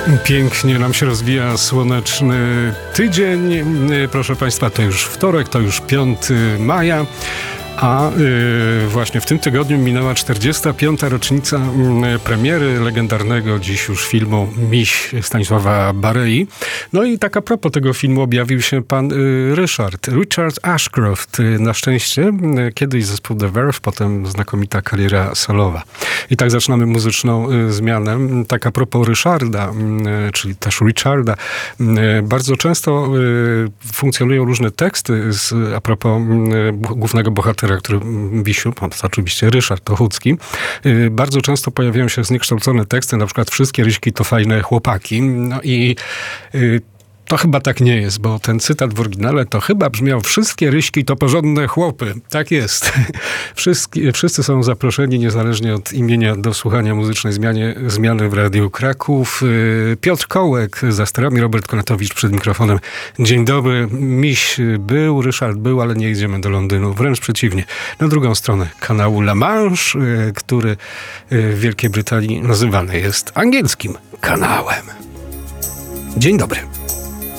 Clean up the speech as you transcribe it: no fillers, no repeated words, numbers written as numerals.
Pięknie nam się rozwija słoneczny tydzień. Proszę Państwa, to już wtorek, to już 5 maja. A właśnie w tym tygodniu minęła 45. rocznica premiery legendarnego dziś już filmu Miś Stanisława Barei. No i tak a propos tego filmu objawił się pan Richard Ashcroft. Na szczęście kiedyś zespół The Verve, potem znakomita kariera solowa. I tak zaczynamy muzyczną zmianę. Tak a propos Richarda, czyli też Richarda, bardzo często funkcjonują różne teksty a propos głównego bohatera, który wisił, to oczywiście Ryszard Ochódzki. Bardzo często pojawiają się zniekształcone teksty, na przykład wszystkie Ryśki to fajne chłopaki. No i to chyba tak nie jest, bo ten cytat w oryginale to chyba brzmiał: wszystkie Ryśki to porządne chłopy. Tak jest. Wszyscy są zaproszeni, niezależnie od imienia, do słuchania muzycznej zmiany w Radiu Kraków. Piotr Kołek za sterami, Robert Konatowicz przed mikrofonem. Dzień dobry. Miś był, Ryszard był, ale nie idziemy do Londynu. Wręcz przeciwnie. Na drugą stronę kanału La Manche, który w Wielkiej Brytanii nazywany jest angielskim kanałem. Dzień dobry.